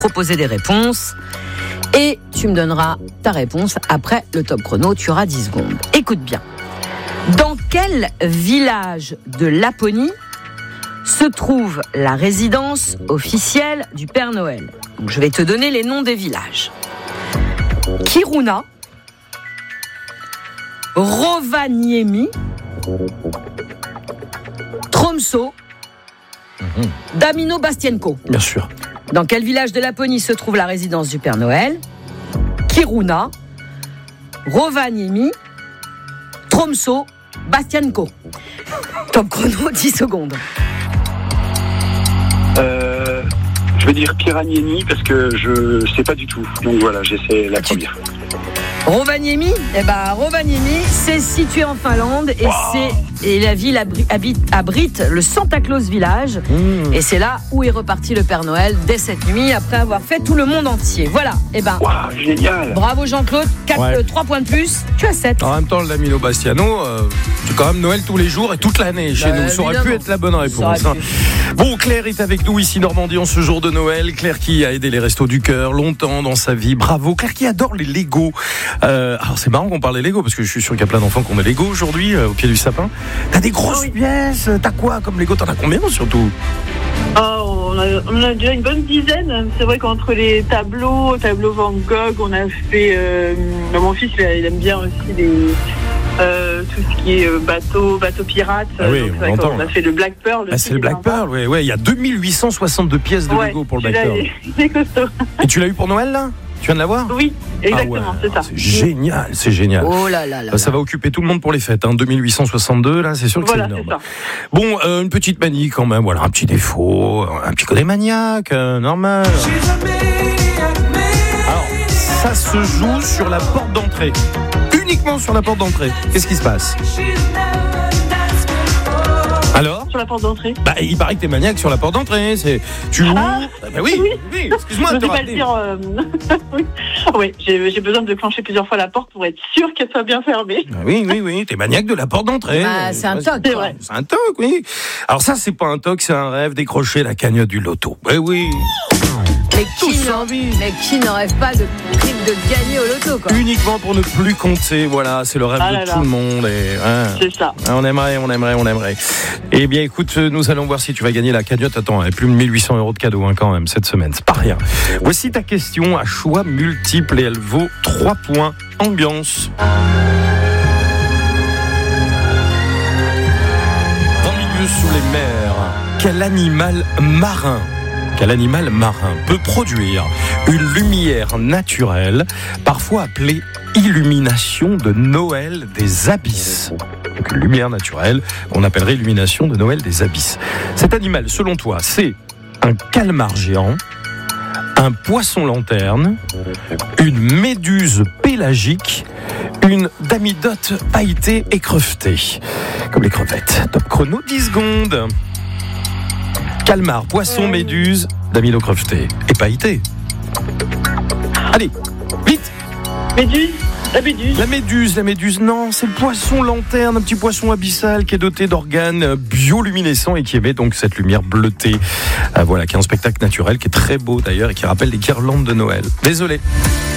proposer des réponses. Et tu me donneras ta réponse après le top chrono. Tu auras 10 secondes. Écoute bien. Dans quel village de Laponie se trouve la résidence officielle du Père Noël? Donc, je vais te donner les noms des villages. Kiruna, Rovaniemi, Tromsø, Damino Bastienko. Bien sûr. Dans quel village de Laponie se trouve la résidence du Père Noël? Kiruna, Rovaniemi, Tromsø, Bastienko. Top chrono, 10 secondes. Je vais dire Piraniemi parce que je sais pas du tout. Donc voilà, j'essaie la première. Rovaniemi, Rovaniemi, c'est situé en Finlande et la ville abrite le Santa Claus Village. Et c'est là où est reparti le Père Noël dès cette nuit après avoir fait tout le monde entier. Voilà, génial. Bravo Jean-Claude, 3 points de plus, tu as 7. En même temps, le Damino Bastiano, c'est quand même Noël tous les jours et toute l'année chez nous. Ça aurait pu être la bonne réponse. Bon, Claire est avec nous ici Normandie en ce jour de Noël. Claire qui a aidé les Restos du Cœur longtemps dans sa vie. Bravo. Claire qui adore les Lego. Alors c'est marrant qu'on parle des Lego parce que je suis sûr qu'il y a plein d'enfants qui ont des Lego aujourd'hui au pied du sapin. T'as des grosses pièces. T'as quoi comme Lego? T'en as combien surtout? On a déjà une bonne dizaine. C'est vrai qu'entre les tableaux Van Gogh, on a fait. Mon fils il aime bien aussi tout ce qui est bateau pirate. On a fait le Black Pearl. C'est le Black Pearl, ouais. Il y a 2862 pièces de Lego pour le Black Pearl. C'est costaud. Et tu l'as eu pour Noël là? Tu viens de l'avoir? Oui, exactement, c'est ça. C'est génial. Oh là là. Ça va occuper tout le monde pour les fêtes. 2862, là, c'est sûr que c'est énorme. C'est ça. Bon, une petite manie quand même. Voilà, un petit défaut, un petit côté maniaque, normal. Alors, ça se joue sur la porte d'entrée. Uniquement sur la porte d'entrée. Qu'est-ce qui se passe? Alors? Sur la porte d'entrée? Il paraît que t'es maniaque sur la porte d'entrée. Tu ouvres. Oui, excuse-moi de te rater. Oui, j'ai besoin de clencher plusieurs fois la porte pour être sûr qu'elle soit bien fermée. Oui, t'es maniaque de la porte d'entrée. C'est un toc. C'est vrai. C'est un toc, oui. Alors ça, c'est pas un toc, c'est un rêve, décrocher la cagnotte du loto. Oui. Mais qui n'en rêve pas de gagner au loto, quoi. Uniquement pour ne plus compter, voilà, c'est le rêve de tout le monde. C'est ça. On aimerait. Eh bien, écoute, nous allons voir si tu vas gagner la cagnotte. Attends, plus de 1800 € de cadeaux quand même cette semaine, c'est pas rien. Voici ta question à choix multiple et elle vaut 3 points. Ambiance. Dans le milieu sous les mers, quel animal marin peut produire une lumière naturelle, parfois appelée illumination de Noël des abysses? Donc une lumière naturelle, on appellerait illumination de Noël des abysses. Cet animal, selon toi, c'est un calmar géant, un poisson lanterne, une méduse pélagique, une damidote pailletée et crevetée, comme les crevettes. Top chrono, 10 secondes. Calmar, poisson, méduse, damino creveté et pailleté. Allez, vite. La méduse, non, c'est le poisson lanterne, un petit poisson abyssal qui est doté d'organes bioluminescents et qui émet donc cette lumière bleutée. Voilà, qui est un spectacle naturel qui est très beau d'ailleurs et qui rappelle les guirlandes de Noël. Désolé.